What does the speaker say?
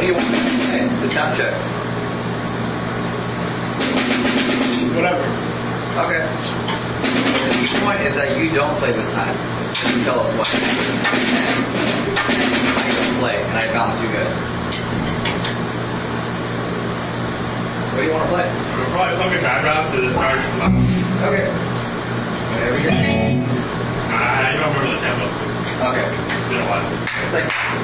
you want? Hey, the sound check. Whatever. Okay. The key point is that you don't play this time. You tell us what. And I don't play, and I balance you guys. What do you want to play? We'll probably fucking background to the start. Okay. Whatever you got. I don't remember the demo. Okay. It's been a while. It's like